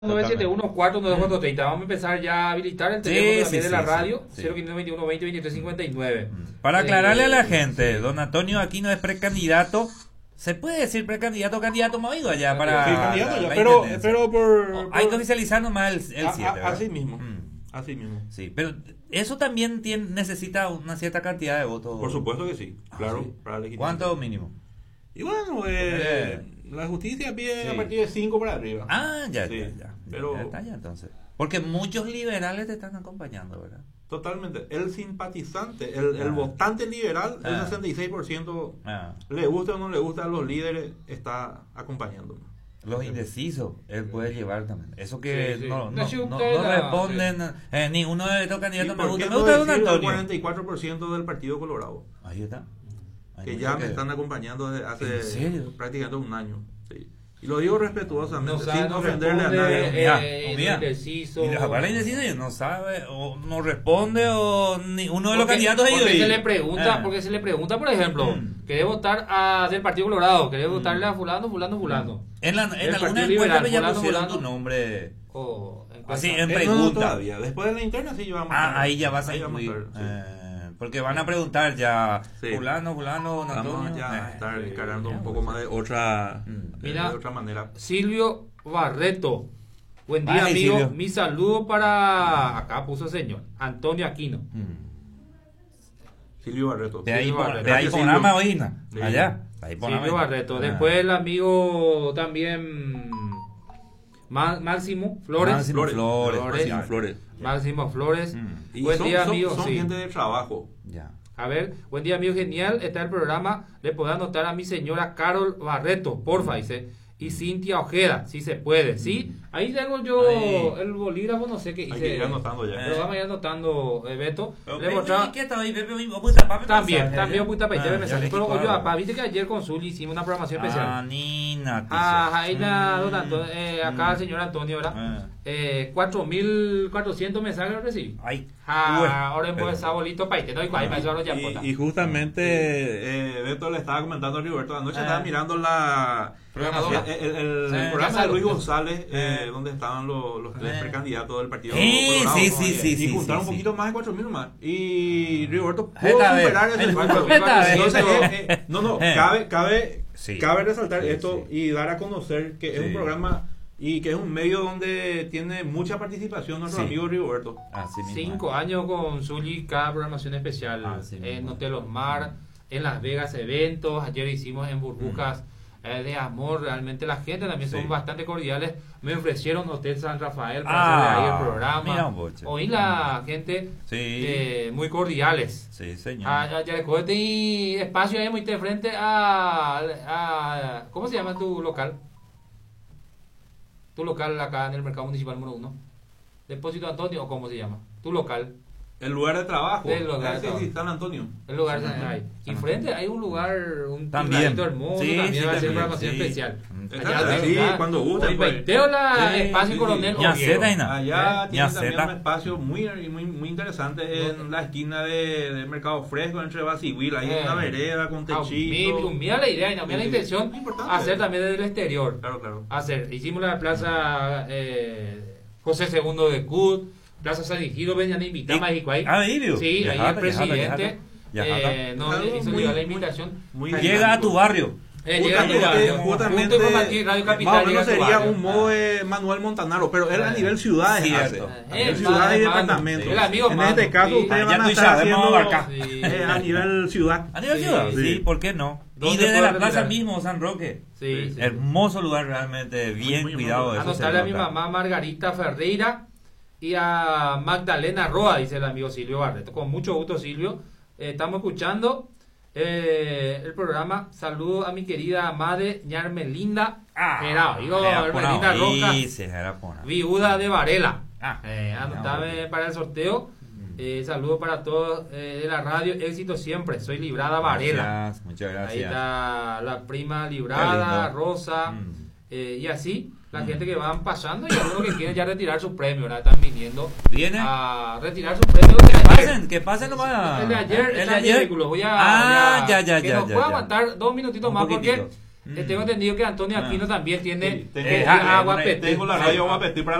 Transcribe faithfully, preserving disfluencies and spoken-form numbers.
nueve siete uno cuatro nueve cuatro tres cero. Vamos a empezar ya a habilitar el teléfono Sí, también sí, de la sí, radio, sí. cero quinientos veintiuno veinte veintitrés cincuenta y nueve. Para aclararle Eh, a la gente, sí. don Antonio Aquino es precandidato. ¿Se puede decir precandidato o candidato movido allá para Sí, candidato la- ya, la pero, intendencia? pero por, O- por- Hay que oficializar nomás el a- siete. a- así mismo, Mm, así mismo. sí, pero eso también tiene, necesita una cierta cantidad de votos. Por supuesto que sí, Ah, claro, sí. para legitimar. ¿Cuánto mínimo? Y bueno, eh, la justicia pide Sí. a partir de cinco para arriba. Ah, ya, Sí, ya, ya. pero- Ya está, ya, entonces. Porque muchos liberales te están acompañando, ¿verdad? Totalmente. El simpatizante, el, el Ah. votante liberal, el Ah. sesenta y seis por ciento, Ah, le gusta o no le gusta a los líderes, está acompañando. los indecisos, él puede llevar también. Eso que Sí, sí. no, no, No, si no, usted no la- responden, eh, ninguno de estos ¿Y candidatos me por gusta. qué Me no gusta don decir el Antonio. cuarenta y cuatro por ciento del Partido Colorado? Ahí está. Hay Que mucho ya me que- están acompañando desde hace ¿En serio? prácticamente un año. Sí. Y lo digo respetuosamente, No sabe, sin no ofenderle a responde, nadie. Mira, eh, mira. indeciso. Y la Jaguar indecisa y no sabe, o no responde, o ni uno de los Porque- candidatos ha ido porque ahí. se le pregunta, Ah. porque se le pregunta, por ejemplo, Mm. ¿querés votar a, del Partido Colorado? ¿Querés votarle a fulano, fulano, fulano? En, la, en El alguna Partido encuesta Liberal, ya fulano, pusieron fulano. tu nombre. O encuesta. Así, en Eh, no, no, pregunta. todavía. Después de la interna sí vamos a Ah, ahí ya vas a ahí vamos a incluir. ver, sí. Eh, porque van a preguntar ya, Sí. fulano, fulano, don Vamos Antonio. ya a Eh, estar sí, encarando ya, un poco pues. más de otra, Mm. de- Mira. de otra manera. Silvio Barreto. Buen día, Ay, amigo. Silvio. Mi saludo para. Acá puso el señor Antonio Aquino. Mm. Silvio Barreto. De ahí, Silvio por- Barreto. de ahí Gracias, Ponama Silvio. Oína. Sí. Allá. Ahí Ponama Silvio Oína. Barreto. Ah. Después el amigo también. Ma- Máximo Flores. Máximo Flores. Flores. Flores. Máximo Flores. Máximo Flores. Mm. Y Buen son, día, son- amigo. son sí. gente de trabajo. Ya. A ver, buen día, amigo. Genial. Está el programa. Le puedo anotar a mi señora Carol Barreto, porfa, dice. Y Cintia Ojeda, si se puede. Sí, ahí tengo yo Ahí. el bolígrafo, no sé qué Hay hice. que ir anotando ya. Pero vamos a ir anotando, eh, Beto. Pero Le Pepe, mostraba- ¿qué estaba ahí? Pepe, oye, puta, papi, También, mensaje, también ya. puta para Ah, de ya mensaje. le Pero quitó oye, algo. papá, viste que ayer con Zuli hicimos una programación Ah, especial. Nina. Ah, ahí la, Mm. don Antonio, eh, acá Mm. el señor Antonio, ¿verdad? Ah. Eh, cuatro mil cuatrocientos mensajes recibí. Ay. Ah, Bueno, ahora hemos pero- estado bolito para no hay cuál, para eso ya Y, y justamente eh, Beto le estaba comentando a Roberto, anoche Ah. estaba mirando la Programadora. el, el- el Sí. programa de Luis Casado. González, eh, Ah. donde estaban los, los tres Ah. precandidatos del partido Sí, Colorado, sí, ¿no? sí, Y- sí, y sí, juntaron sí, un poquito más de cuatro mil más. Y Roberto pudo Jeta, ve. superar ese Ay, número. jeta, ve. Entonces, eh, eh, no, no, Eh. cabe, cabe, Sí. cabe resaltar Sí, esto sí. y dar a conocer que es Sí. un programa y que es un medio donde tiene mucha participación nuestro Sí. amigo Roberto. Así mismo. Cinco años con Zuli, cada programación especial Así en mismo. Hotel Osmar, en Las Vegas eventos, ayer hicimos en Burbujas eh, de Amor, realmente la gente también Sí. son bastante cordiales, me ofrecieron Hotel San Rafael para Ah, hacer ahí el mira programa, un boche. oí la gente Sí. eh, muy cordiales. Sí, señor. Ah, ya, ya, cohete y espacio ahí muy de frente a, a- ¿cómo se llama tu local? Tu local acá en el mercado municipal número uno. Depósito Antonio, o cómo se llama. Tu local. El lugar de trabajo. El lugar de Ah, sí, trabajo. sí, San Antonio. El lugar de Ujú. ahí. Y San frente hay un lugar, un También. tibladito hermoso, Sí, también sí, va a ser también, programación sí. especial. Está- Allá, sí, ¿verdad? cuando guste, Hoy pues. veinteo la Sí, espacio sí, Coronel sí. Ya Oviedo. sé, Taina. Allá ¿Eh? tiene Ya también zeta. un espacio muy, muy, muy interesante en la esquina de, de Mercado Fresco, entre Basihuil, ahí Eh. en una vereda con Ah, techito. mi- Mira la idea y no, mira la Sí, intención, muy importante. hacer también desde el exterior. Claro, claro. Hacer, hicimos la plaza eh, José segundo de Cut, Plaza San Isidro, venían a invitar a México ahí. Ah, Livio. Sí, ahí el presidente Ya, eh, nos Algo hizo muy- llegar la muy- invitación. muy Ahí Llega a tu barrio. Eh, llega a tu Justamente, barrio. justamente, Punto informativo, Radio Capital, más o llega menos a tu sería barrio. un modo de Manuel Montanaro, pero él a Eh, nivel ciudades cierto. hace. A Eh, nivel ciudades y mano, departamentos. el amigo en mano, este caso sí. ustedes Ah, van ya a tú estar sabes, haciendo vamos a abarcar. Sí. eh, a nivel ciudad. A nivel Sí, ciudad, sí, sí. ¿por qué no? Y ¿Dónde desde puedo la plaza retirar? mismo, San Roque. Sí, sí. Hermoso lugar realmente, bien muy cuidado. hermoso. Eso se Anotarle a mi nota. mamá Margarita Ferreira y a Magdalena Roa, dice el amigo Silvio Barreto. Con mucho gusto, Silvio. Eh, estamos escuchando eh, el programa. Saludo a mi querida madre, Ñarmelinda Gerao. Digo, Hermelinda Roca, Sí, sí, era pona. viuda de Varela. Ah, Eh, anotame no, para el sorteo. Eh, saludo para todos eh, de la radio. Éxito siempre. Soy Librada Varela. Gracias, muchas gracias. Ahí está la prima Qué Librada, lindo. Rosa. Mm. Eh, y así, la Mm. gente que van pasando y algunos que quieren ya retirar su premio, ¿verdad? Están viniendo ¿Viene? a retirar su premio. Que El de ayer. pasen, que pasen nomás. El de ayer El está de en mi ayer. vehículo. Voy a, Ah, voy a- ya, ya, que ya. nos ya, pueda ya. aguantar dos minutitos Un más poquitito. porque Eh, tengo entendido que Antonio Ah. Aquino también tiene Sí, tengo- eh, ah, agua eh, Petit. Tengo la radio Agua Petit para